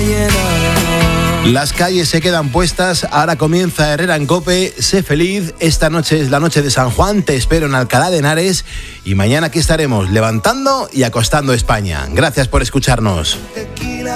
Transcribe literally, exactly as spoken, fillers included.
llena. Las calles se quedan puestas, ahora comienza Herrera en COPE, sé feliz, esta noche es la noche de San Juan, te espero en Alcalá de Henares y mañana aquí estaremos levantando y acostando España. Gracias por escucharnos.